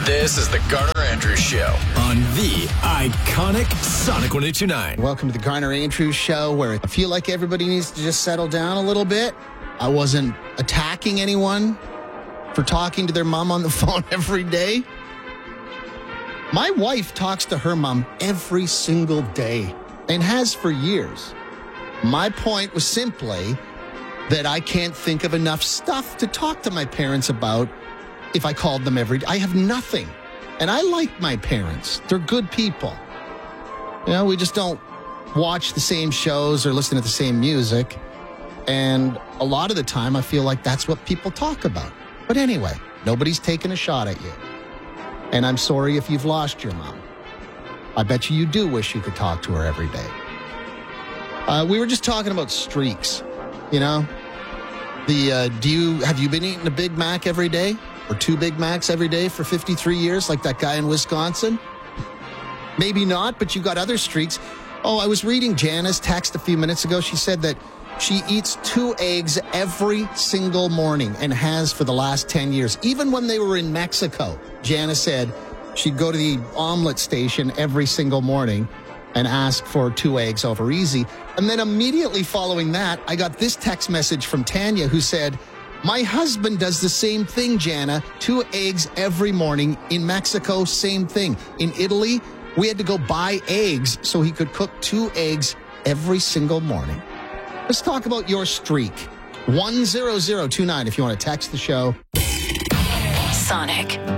This is the Garner Andrews Show on the iconic Sonic 102.9. Welcome to the Garner Andrews Show, where I feel like everybody needs to just settle down a little bit. I wasn't attacking anyone for talking to their mom on the phone every day. My wife talks to her mom every single day and has for years. My point was simply that I can't think of enough stuff to talk to my parents about if I called them every day. I have nothing. And I like my parents. They're good people. You know, we just don't watch the same shows or listen to the same music. And a lot of the time, I feel like that's what people talk about. But anyway, nobody's taking a shot at you. And I'm sorry if you've lost your mom. I bet you do wish you could talk to her every day. We were just talking about streaks, you know? Have you been eating a Big Mac every day? Or 2 Big Macs every day for 53 years, like that guy in Wisconsin? Maybe not, but you got other streaks. Oh, I was reading Jana's text a few minutes ago. She said that she eats 2 eggs every single morning and has for the last 10 years. Even when they were in Mexico, Jana said she'd go to the omelet station every single morning and ask for 2 eggs over easy. And then immediately following that, I got this text message from Tanya who said, "My husband does the same thing, Jana. 2 eggs every morning. In Mexico, same thing. In Italy, we had to go buy eggs so he could cook 2 eggs every single morning." Let's talk about your streak. 10029 if you want to text the show. Sonic.